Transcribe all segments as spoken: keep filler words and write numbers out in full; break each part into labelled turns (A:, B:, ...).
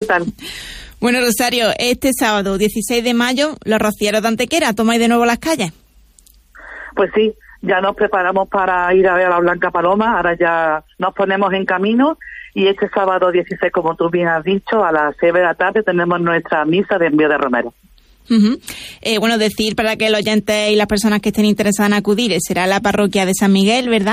A: tal?
B: Bueno, Rosario, este sábado, dieciséis de mayo, los rocieros de Antequera, ¿tomáis de nuevo las calles?
A: Pues sí, ya nos preparamos para ir a ver a la Blanca Paloma, ahora ya nos ponemos en camino y este sábado dieciséis, como tú bien has dicho, a las seis de la tarde tenemos nuestra misa de envío de Romero.
B: Uh-huh. Eh, bueno, decir para que los oyentes y las personas que estén interesadas en acudir, será la parroquia de San Miguel, ¿verdad?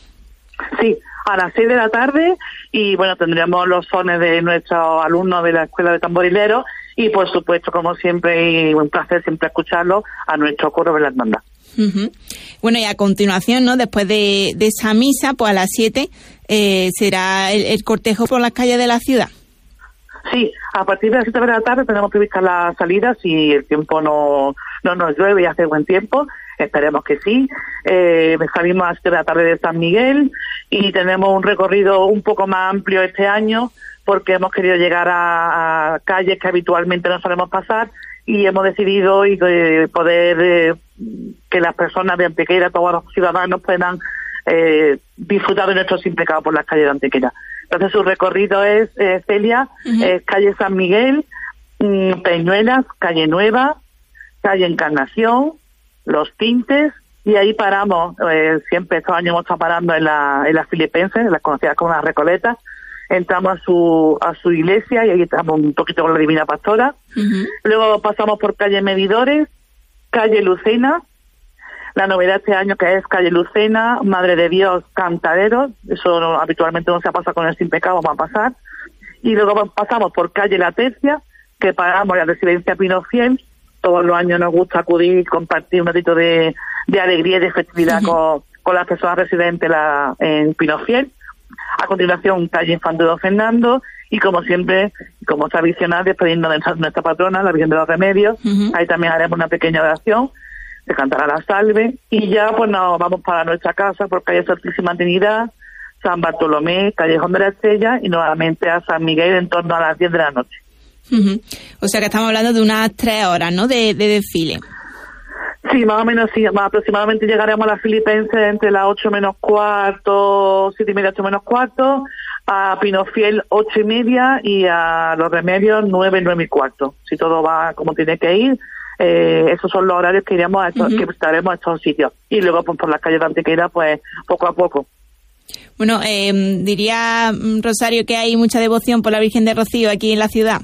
A: Sí, a las seis de la tarde y bueno, tendremos los sones de nuestros alumnos de la Escuela de Tamborileros y por supuesto, como siempre, y un placer siempre escucharlo, a nuestro coro de la hermandad.
B: Uh-huh. Bueno, y a continuación, ¿no? Después de, de esa misa, pues a las siete eh, será el, el cortejo por las calles de la ciudad.
A: Sí, a partir de las siete de la tarde tenemos previstas las salidas si el tiempo no, no nos llueve y hace buen tiempo, esperemos que sí. Eh, salimos a las siete de la tarde de San Miguel y tenemos un recorrido un poco más amplio este año porque hemos querido llegar a, a calles que habitualmente no solemos pasar y hemos decidido y, eh, poder eh, que las personas de Antequera, todos los ciudadanos puedan eh, disfrutar de nuestro Sin Pecado por las calles de Antequera. Entonces su recorrido es, eh, Celia, uh-huh. es calle San Miguel, mmm, Peñuelas, calle Nueva, calle Encarnación, Los Tintes, y ahí paramos, eh, siempre estos años hemos estado parando en la, en las Filipenses, las conocidas como las Recoletas, entramos a su a su iglesia y ahí estamos un poquito con la Divina Pastora. Uh-huh. Luego pasamos por calle Medidores, calle Lucena, la novedad este año que es calle Lucena, Madre de Dios, Cantaderos, eso no, habitualmente no se ha pasado con el Sin Pecado, vamos a pasar. Y luego pasamos por calle La Tercia, que paramos en la residencia Pinofiel, todos los años nos gusta acudir y compartir un ratito de, de alegría y de festividad uh-huh. con, con las personas residentes la, en Pinofiel. A continuación, calle Infante Don Fernando, y como siempre, como tradicional, despediendo de nuestra, nuestra patrona, la Virgen de los Remedios. Uh-huh. Ahí también haremos una pequeña oración, se cantará la salve, y ya pues nos vamos para nuestra casa por calle Santísima Trinidad, San Bartolomé, Callejón de la Estrella, y nuevamente a San Miguel en torno a las diez de la noche.
B: Uh-huh. O sea que estamos hablando de unas tres horas, ¿no?, de, de desfile.
A: Sí, más o menos, sí, más aproximadamente llegaremos a las Filipenses entre las ocho menos cuarto, siete y media, ocho menos cuarto, a Pinofiel ocho y media y a Los Remedios nueve, nueve y cuarto. Si todo va como tiene que ir, eh, esos son los horarios que iremos a estos, uh-huh. que estaremos a estos sitios. Y luego pues, por las calles de Antequera, pues poco a poco.
B: Bueno, eh, diría Rosario que hay mucha devoción por la Virgen de Rocío aquí en la ciudad.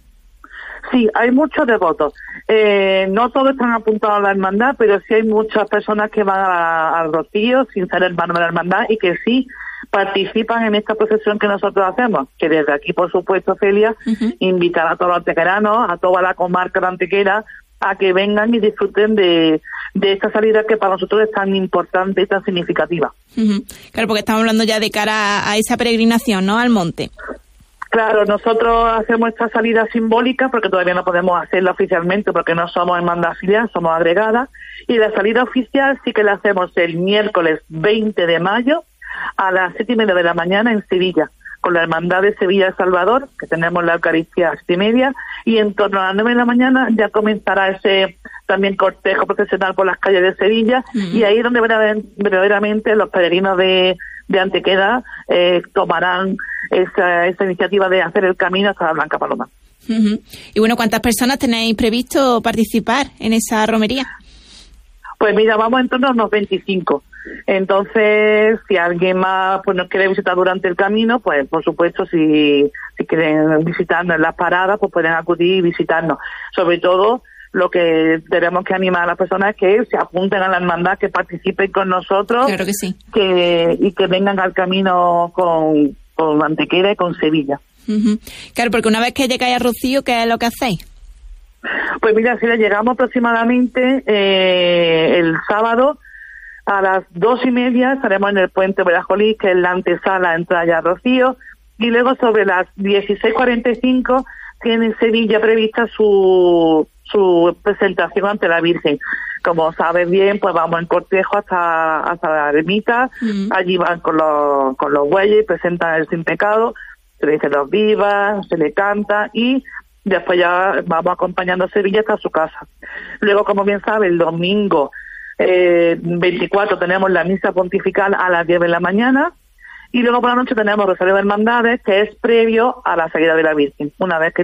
A: Sí, hay muchos devotos. Eh, no todos están apuntados a la hermandad, pero sí hay muchas personas que van al Rocío sin ser hermanos de la hermandad y que sí participan en esta procesión que nosotros hacemos. Que desde aquí, por supuesto, Celia, uh-huh. invitar a todos los antequeranos, a toda la comarca de Antequera, a que vengan y disfruten de, de esta salida que para nosotros es tan importante y tan significativa.
B: Uh-huh. Claro, porque estamos hablando ya de cara a, a esa peregrinación, ¿no?, al monte.
A: Claro, nosotros hacemos esta salida simbólica porque todavía no podemos hacerla oficialmente porque no somos hermandad filial, somos agregadas. Y la salida oficial sí que la hacemos el miércoles veinte de mayo a las siete y media de la mañana en Sevilla, con la hermandad de Sevilla de Salvador, que tenemos la Eucaristía a las siete y media, y en torno a las nueve de la mañana ya comenzará ese también cortejo procesional por las calles de Sevilla, uh-huh. y ahí es donde verdaderamente los peregrinos de, de Antequera eh, tomarán esa, esa iniciativa de hacer el camino hasta la Blanca Paloma.
B: Uh-huh. Y bueno, ¿cuántas personas tenéis previsto participar en esa romería?
A: Pues mira, vamos en torno a unos veinticinco. Entonces, si alguien más pues nos quiere visitar durante el camino, pues por supuesto, si, si quieren visitarnos en las paradas, pues pueden acudir y visitarnos. Sobre todo, lo que tenemos que animar a las personas es que se apunten a la hermandad, que participen con nosotros.
B: Claro que sí.
A: Que, y que vengan al camino con, con Antequera y con Sevilla.
B: Uh-huh. Claro, porque una vez que llegáis a Rocío, ¿qué es lo que hacéis?
A: Pues mira, si le llegamos aproximadamente eh, el sábado a las dos y media estaremos en el puente Verajolí, que es la antesala a entrar ya a Rocío, y luego sobre las dieciséis cuarenta y cinco tiene Sevilla prevista su su presentación ante la Virgen. Como sabes bien, pues vamos en cortejo hasta hasta la ermita, mm. allí van con los con los bueyes, presentan el Sin Pecado, se le dice los vivas, se le canta y después ya vamos acompañando a Sevilla hasta su casa. Luego, como bien sabe, el domingo eh, veinticuatro tenemos la misa pontifical a las diez de la mañana y luego por la noche tenemos Rosario de Hermandades, que es previo a la salida de la Virgen. Una vez que